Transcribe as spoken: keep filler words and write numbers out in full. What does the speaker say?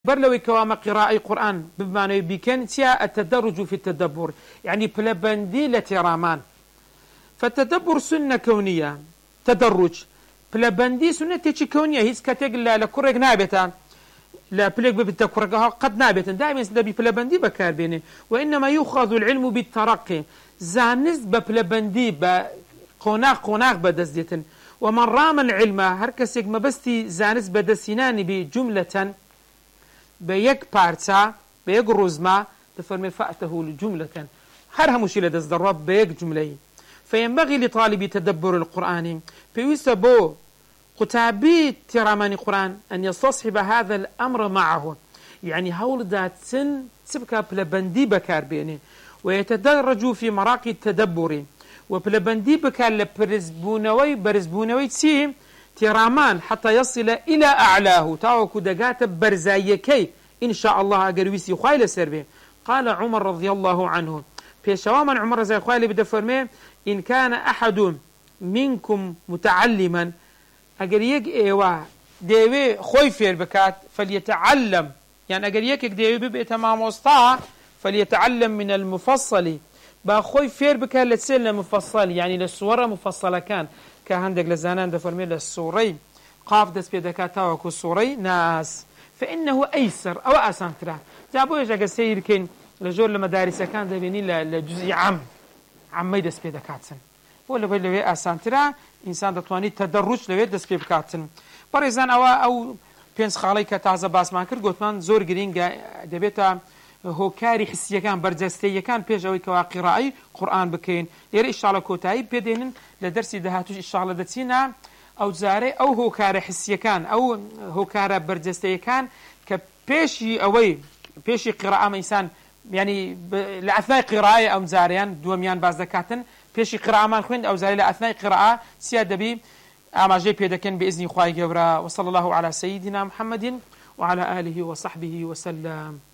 برلوي كوام قراءة القرآن بمعنى بيكن تيا التدرج في التدبر يعني بلبندي لترامان. فالتدبر سنة كونية، تدرج بلبندي سنة تيجي كونية هي سكتيج لا لكورج نابتا لا بليك بتكورجها قد نابتا دائما سنبي بلبندي بكار بينه، وإنما يؤخذ العلم بالترقي زانز ببلبندي بقناق قناق بدزديتن. ومن رام العلم هركسيك ما بستي زانز بدسيناني بجملة بيك بارتا بيك رزمة تفرمي فأته لجملة هرها مشيلة دز الرب بيك جملة. فينبغي لطالب تدبر القرآن بيسبو قتابي ترامان القرآن أن يستصحب هذا الأمر معه، يعني هول ذات سن سبكة بلبندي بكار بيني ويتدرج في مراقي التدبر وبلبندي بكار لبرزبونوي برزبونوي تسي ترامان حتى يصل إلى أعلاه تاوكو دقات برزايكي إن شاء الله أقرويسي خايل سربي. قال عمر رضي الله عنه بيشواما عمر زي خايل بدأ فرمي إن كان أحد منكم متعلما أقريك إيوا ديوي خوي فير بكات فليتعلم، يعني أقريك ديوي بيبقى تمام وسطها فليتعلم من المفصل باخوي فير بكات لتسيل مفصل يعني للصورة مفصلة كان كهندق لزانان دفرمي للصوري قاف دس بيدكاتا وكو الصوري ناس فإنه أيسر أو أسانترا جابوا يجا سير كين لجول المدارس كان دبيني لجزء عام عمي دس بيدكاتن ولا بلوي أسانترا إنسان دتواني تدرج لوي دس بيدكاتن بريزان أو أو بينس خالي كتازا باس ما كرد قوتمان زور جرينجا دبيتا هو كاري حسية كان برجستية كان بيجاوي كوا قراءة قرآن بكين يرى إن شاء الله كوتاي بيدينن لدرس دهاتوش إن شاء الله دتينا أو زاري أو هو كاري حسية كان أو هو كاري برجستية كان كبيشي أوي بيشي قراءة ما إنسان يعني لأثناء قراءة أو زاريان دوميان باز دكاتن بيشي قراءة ما نخوين أو زاري لأثناء قراءة سيادة بي أما جي بيدكن بإذن خواهي جورا. وصلى الله على سيدنا محمد وعلى آله وصحبه وسلم.